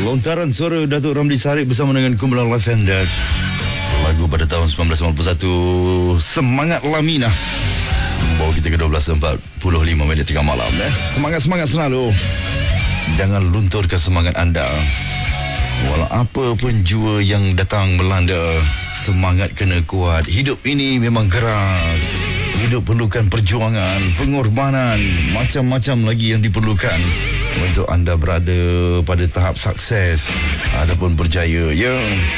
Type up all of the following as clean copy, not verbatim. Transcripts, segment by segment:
Lontaran suara Datuk Ramli Sarip bersama dengan kumpulan Live Handed. Lagu pada tahun 1991, Semangat Lamina. Bawa kita ke 12.45 minit tengah malam. Semangat-semangat selalu. Jangan lunturkan semangat anda. Walau apa pun jua yang datang melanda, semangat kena kuat. Hidup ini memang gerak. Hidup perlukan perjuangan, pengorbanan, macam-macam lagi yang diperlukan untuk anda berada pada tahap sukses ataupun berjaya. Ya.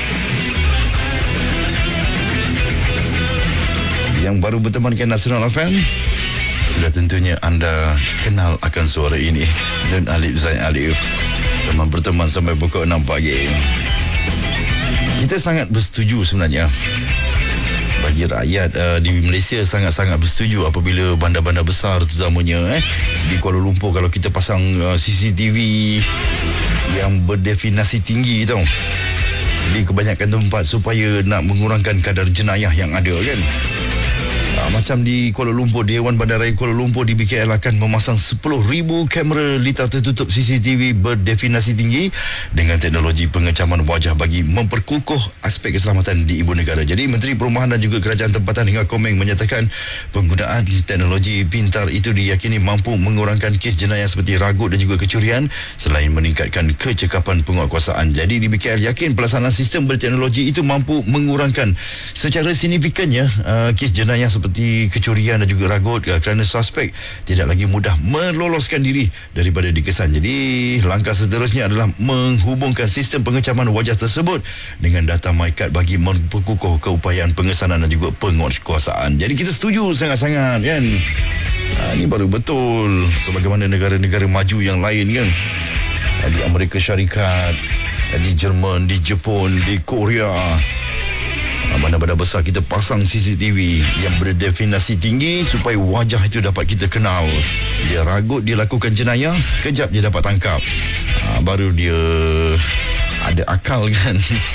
Yang baru bertemankan Nasional FM, sudah tentunya anda kenal akan suara ini. Dan Alif Zain Alif, teman berteman sampai pukul 6 pagi. Kita sangat bersetuju sebenarnya. Bagi rakyat di Malaysia sangat-sangat bersetuju apabila bandar-bandar besar terutamanya di Kuala Lumpur, kalau kita pasang CCTV yang berdefinasi tinggi tau di kebanyakan tempat supaya nak mengurangkan kadar jenayah yang ada kan. Macam di Kuala Lumpur, Dewan Bandaraya Kuala Lumpur di BKL akan memasang 10,000 kamera litar tertutup CCTV berdefinasi tinggi dengan teknologi pengecaman wajah bagi memperkukuh aspek keselamatan di ibu negara. Jadi Menteri Perumahan dan juga Kerajaan Tempatan hingga Komeng menyatakan penggunaan teknologi pintar itu diyakini mampu mengurangkan kes jenayah seperti ragut dan juga kecurian selain meningkatkan kecekapan penguatkuasaan. Jadi di BKL yakin pelaksanaan sistem berteknologi itu mampu mengurangkan secara signifikannya kes jenayah seperti kecurian dan juga ragut kerana suspek tidak lagi mudah meloloskan diri daripada dikesan. Jadi langkah seterusnya adalah menghubungkan sistem pengecaman wajah tersebut dengan data MyKad bagi memperkukuh keupayaan pengesanan dan juga penguatkuasaan. Jadi kita setuju sangat-sangat kan. Ini baru betul sebagaimana negara-negara maju yang lain kan. Di Amerika Syarikat, di Jerman, di Jepun, di Korea, bandar-bandar besar kita pasang CCTV yang berdefinasi tinggi supaya wajah itu dapat kita kenal. Dia ragut, dia lakukan jenayah, sekejap dia dapat tangkap. Baru dia ada akal kan.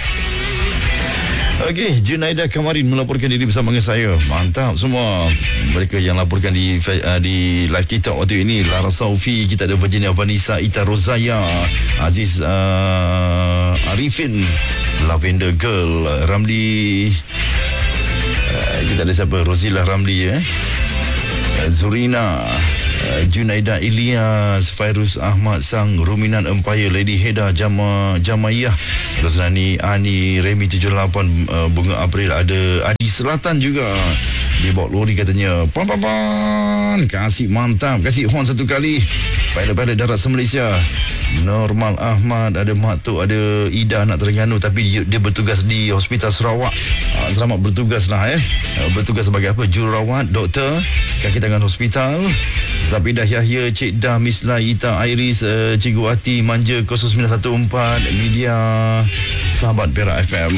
Okey, Junaida Kamarin melaporkan diri bersama dengan saya. Mantap semua. Mereka yang laporkan di live TikTok waktu ini, Lara Saufi, kita ada Virginia Vanessa, Ita Rozaya, Aziz Arifin, Lavender Girl, Ramli, kita ada siapa? Rozila Ramli, Zurina, Junaida Ilyas, Fairuz Ahmad Sang, Ruminan Empire, Lady Heda, Jamayah, Rosnani Ani, Remy 78, Bunga April, ada Adi Selatan juga. Dia bawa lori katanya. Pan. Kasih mantap. Kasih horn satu kali. Pilot darat se-Malaysia. Normal Ahmad, ada Mak Tok, ada Ida anak Terengganu, tapi dia bertugas di Hospital Sarawak. Selamat bertugas lah bertugas sebagai apa? Jururawat, doktor, kaki tangan hospital. Zabidah Yahya, Cik Dah, Misla, Ita, Iris, Cikgu Ati, Manja 0914, media sahabat Perak FM.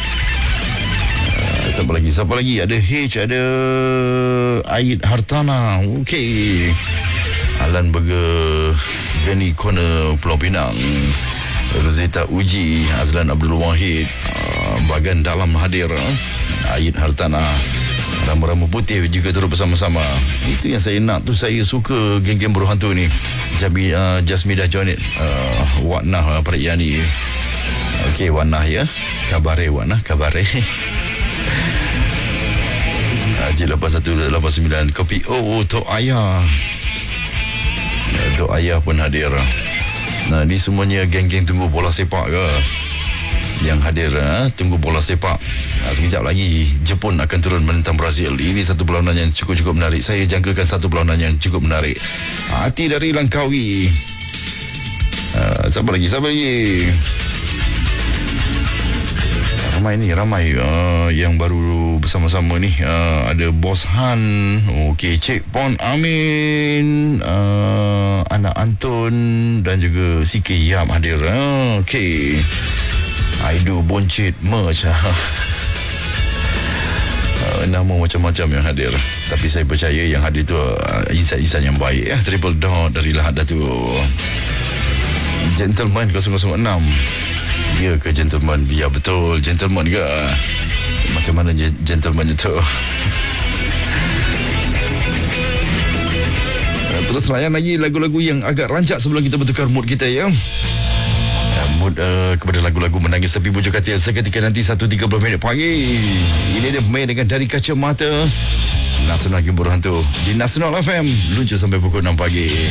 Siapa lagi? Ada H, ada Aid Hartana. Okey. Alan Burger, Gani Corner, Pulau Pinang, Rosetta Uji, Azlan Abdul Wahid, bahagian dalam hadir Aid Hartana, Rama-Rama Putih juga turut bersama-sama. Itu yang saya nak tu. Saya suka geng-geng berhantu ni. Jasmidah Jonet, Waknah Pariyani. Okey, Waknah ya. Kabare Waknah, kabare. J8189 Kopi Tok Ayah. Tok Ayah pun hadir. Nah, ni semuanya geng-geng tunggu bola sepak ke yang hadir. Tunggu bola sepak. Sekejap lagi Jepun akan turun menentang Brazil. Ini satu perlawanan yang cukup menarik. Saya jangkakan satu perlawanan yang cukup menarik. Hati dari Langkawi. Siapa lagi? Ramai yang baru bersama-sama ni. Ada Bos Han, okey, Cik Pon Amin, anak Anton dan juga CK Yam hadir. Okey, Aidu Boncit Merch. Nama macam-macam yang hadir. Tapi saya percaya yang hadir tu insan-insan yang baik. Triple dot dari Lahad Datuk. Gentleman 006. Ya ke gentleman? Ya betul, gentleman ke? Macam mana gentleman itu? Terus layan lagi lagu-lagu yang agak rancak sebelum kita bertukar mood kita ya. Mood kepada lagu-lagu menangis tapi bujuk hati seketika nanti 1.30 pagi. Ini dia main dengan Dari Kacamata. Nasional Gembor Hantu di Nasional FM luncur sampai pukul 6 pagi.